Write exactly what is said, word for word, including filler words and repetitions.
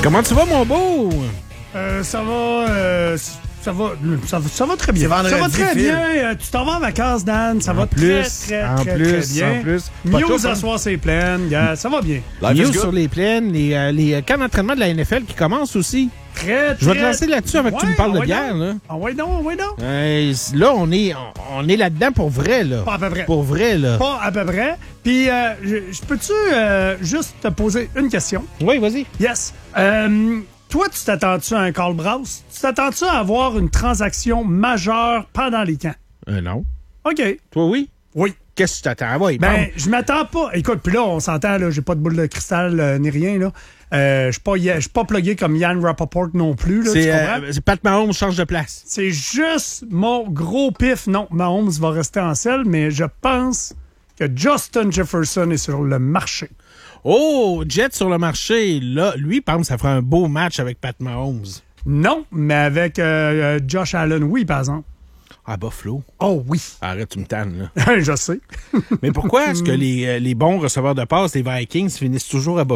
Comment tu vas, mon beau? Euh, ça va... Euh, ça va, ça, va, ça va très bien. Vendredi, ça va très Phil. bien. Euh, tu t'en vas en vacances, Dan. Ça En va plus, très, très, en très, plus, très bien. en plus. Pas News tout, hein? à soir, c'est plein. Yeah, ça va bien. Life is News good. sur les plaines, les, euh, les camps d'entraînement de la N F L qui commencent aussi. Très, très... Je vais te lancer là-dessus avant que tu me parles de ouais, bière. donc. Là, Ah ouais, non, ouais, non. Euh, là on, est, on, on est là-dedans pour vrai. Là. Pas à peu près. Pour vrai. Là. Pas à peu près. Puis, euh, je, je peux-tu euh, juste te poser une question? Oui, vas-y. Yes. Euh, toi, tu t'attends-tu à un call browse? Tu t'attends-tu à avoir une transaction majeure pendant les camps? Euh, non. OK. Toi, oui? Oui. Qu'est-ce que tu t'attends? Ah, ouais, Ben, je m'attends pas. Écoute, puis là, on s'entend, là, j'ai pas de boule de cristal euh, ni rien, là. Euh, je suis pas, je suis pas plugué comme Yann Rappaport non plus, là, tu c'est, comprends? euh, c'est Pat Mahomes change de place. C'est juste mon gros pif. Non, Mahomes va rester en selle, mais je pense que Justin Jefferson est sur le marché. Oh, Jet sur le marché. Là, lui, par exemple, ça ferait un beau match avec Pat Mahomes. Non, mais avec euh, Josh Allen, oui, par exemple. Ah, Buffalo. Oh oui. Arrête, tu me tannes, là. Je sais. Mais pourquoi est-ce que les, euh, les bons receveurs de passe, les Vikings, finissent toujours à Buffalo?